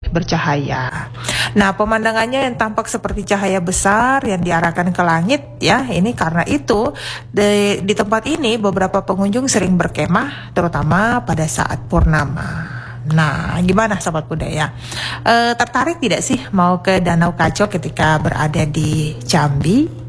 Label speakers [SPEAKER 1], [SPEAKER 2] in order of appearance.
[SPEAKER 1] bercahaya. Nah, pemandangannya yang tampak seperti cahaya besar yang diarahkan ke langit ya. Ini karena itu di tempat ini beberapa pengunjung sering berkemah terutama pada saat purnama. Nah, gimana Sobat Budaya? Tertarik tidak sih mau ke Danau Kaco ketika berada di Jambi?